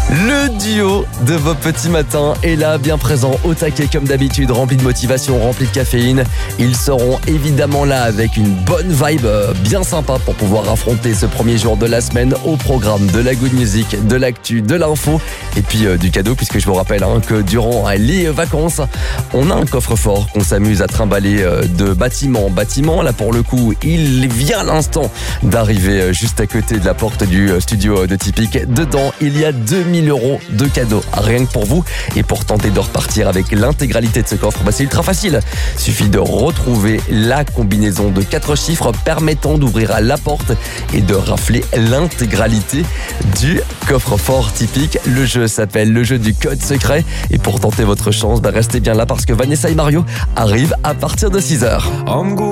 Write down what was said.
Le duo de vos petits matins est là, bien présent, au taquet comme d'habitude, rempli de motivation, rempli de caféine. Ils seront évidemment là avec une bonne vibe bien sympa pour pouvoir affronter ce premier jour de la semaine au programme de la good music, de l'actu, de l'info et puis du cadeau, puisque je vous rappelle que durant les vacances, on a un coffre-fort qu'on s'amuse à trimballer de bâtiment en bâtiment. Là pour le coup, il vient à l'instant d'arriver juste à côté de la porte du studio de Tipeee. Dedans, il y a 2000 € de cadeaux, rien que pour vous. Et pour tenter de repartir avec l'intégralité de ce coffre, c'est ultra facile. Suffit de retrouver la combinaison de 4 chiffres permettant d'ouvrir la porte et de rafler l'intégralité du coffre-fort typique. Le jeu s'appelle le jeu du code secret. Et pour tenter votre chance, restez bien là parce que Vanessa et Mario arrivent à partir de 6h.